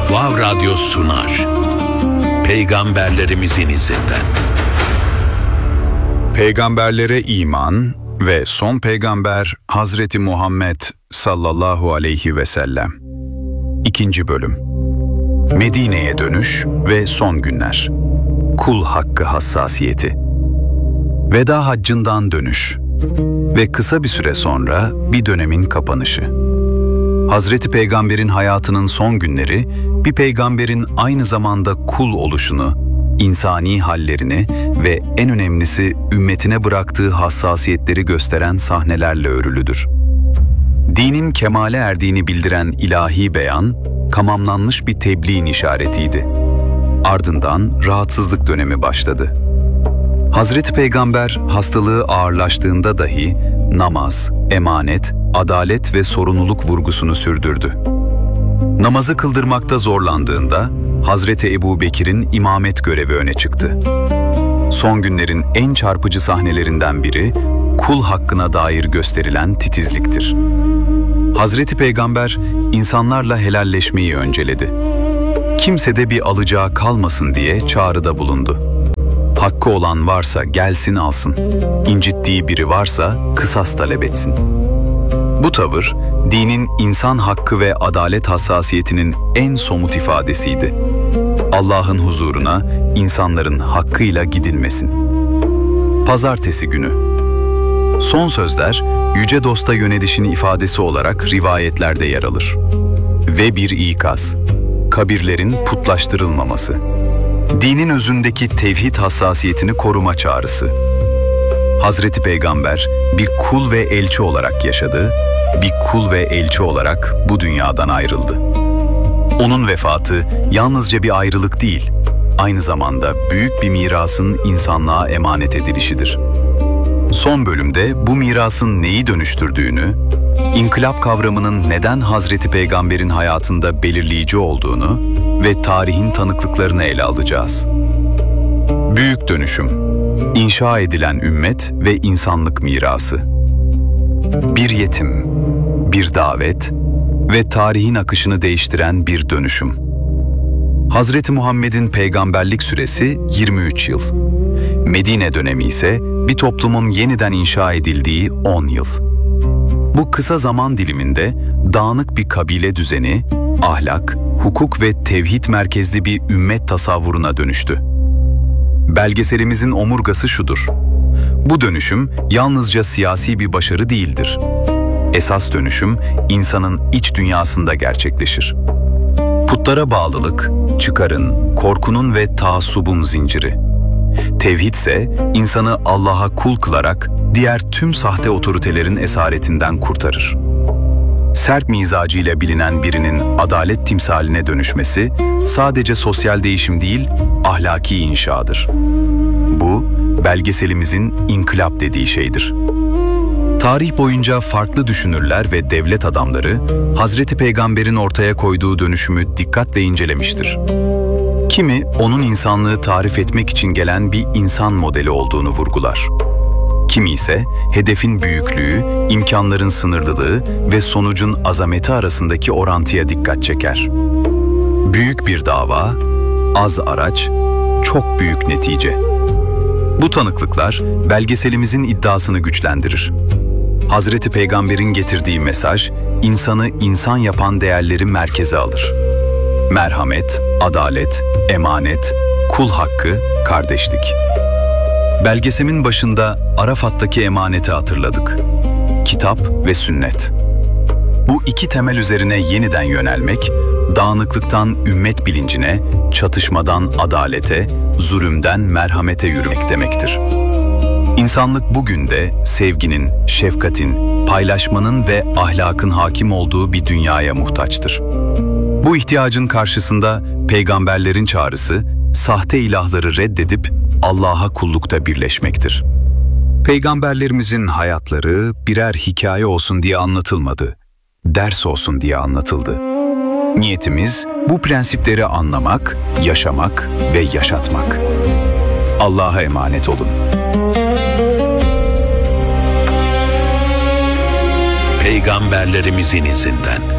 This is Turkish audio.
Vav Radyo sunar. Peygamberlerimizin izinden. Peygamberlere iman ve son peygamber Hazreti Muhammed sallallahu aleyhi ve sellem. 2. bölüm. Medine'ye dönüş ve son günler. Kul hakkı hassasiyeti. Veda haccından dönüş ve kısa bir süre sonra bir dönemin kapanışı. Hazreti Peygamber'in hayatının son günleri, bir peygamberin aynı zamanda kul oluşunu, insani hallerini ve en önemlisi ümmetine bıraktığı hassasiyetleri gösteren sahnelerle örülüdür. Dinin kemale erdiğini bildiren ilahi beyan, tamamlanmış bir tebliğin işaretiydi. Ardından rahatsızlık dönemi başladı. Hazreti Peygamber hastalığı ağırlaştığında dahi namaz, emanet, adalet ve sorumluluk vurgusunu sürdürdü. Namazı kıldırmakta zorlandığında Hazreti Ebubekir'in imamet görevi öne çıktı. Son günlerin en çarpıcı sahnelerinden biri kul hakkına dair gösterilen titizliktir. Hazreti Peygamber insanlarla helalleşmeyi önceledi. Kimsede bir alacağı kalmasın diye çağrıda bulundu. Hakkı olan varsa gelsin alsın, incittiği biri varsa kısas talep etsin. Bu tavır, dinin insan hakkı ve adalet hassasiyetinin en somut ifadesiydi. Allah'ın huzuruna insanların hakkıyla gidilmesin. Pazartesi günü. Son sözler, Yüce Dost'a yönelişin ifadesi olarak rivayetlerde yer alır. Ve bir ikaz, kabirlerin putlaştırılmaması. Dinin özündeki tevhid hassasiyetini koruma çağrısı. Hazreti Peygamber bir kul ve elçi olarak yaşadı, bir kul ve elçi olarak bu dünyadan ayrıldı. Onun vefatı yalnızca bir ayrılık değil, aynı zamanda büyük bir mirasın insanlığa emanet edilişidir. Son bölümde bu mirasın neyi dönüştürdüğünü, inkılap kavramının neden Hazreti Peygamber'in hayatında belirleyici olduğunu ve tarihin tanıklıklarını ele alacağız. Büyük dönüşüm, inşa edilen ümmet ve insanlık mirası. Bir yetim, bir davet ve tarihin akışını değiştiren bir dönüşüm. Hazreti Muhammed'in peygamberlik süresi 23 yıl. Medine dönemi ise bir toplumun yeniden inşa edildiği 10 yıl. Bu kısa zaman diliminde dağınık bir kabile düzeni, ahlak, hukuk ve tevhid merkezli bir ümmet tasavvuruna dönüştü. Belgeselimizin omurgası şudur: bu dönüşüm yalnızca siyasi bir başarı değildir. Esas dönüşüm insanın iç dünyasında gerçekleşir. Putlara bağlılık, çıkarın, korkunun ve taassubun zinciri. Tevhid ise insanı Allah'a kul kılarak diğer tüm sahte otoritelerin esaretinden kurtarır. Sert mizacıyla bilinen birinin adalet timsaline dönüşmesi sadece sosyal değişim değil, ahlaki inşadır. Bu, belgeselimizin inkılap dediği şeydir. Tarih boyunca farklı düşünürler ve devlet adamları Hazreti Peygamber'in ortaya koyduğu dönüşümü dikkatle incelemiştir. Kimi onun insanlığı tarif etmek için gelen bir insan modeli olduğunu vurgular. Kimi ise hedefin büyüklüğü, imkanların sınırlılığı ve sonucun azameti arasındaki orantıya dikkat çeker. Büyük bir dava, az araç, çok büyük netice. Bu tanıklıklar belgeselimizin iddiasını güçlendirir. Hazreti Peygamber'in getirdiği mesaj, insanı insan yapan değerleri merkeze alır. Merhamet, adalet, emanet, kul hakkı, kardeşlik. Belgeselimin başında Arafat'taki emaneti hatırladık. Kitap ve sünnet. Bu iki temel üzerine yeniden yönelmek, dağınıklıktan ümmet bilincine, çatışmadan adalete, zulümden merhamete yürümek demektir. İnsanlık bugün de sevginin, şefkatin, paylaşmanın ve ahlakın hakim olduğu bir dünyaya muhtaçtır. Bu ihtiyacın karşısında peygamberlerin çağrısı, sahte ilahları reddedip Allah'a kullukta birleşmektir. Peygamberlerimizin hayatları birer hikaye olsun diye anlatılmadı, ders olsun diye anlatıldı. Niyetimiz bu prensipleri anlamak, yaşamak ve yaşatmak. Allah'a emanet olun. Peygamberlerimizin izinden.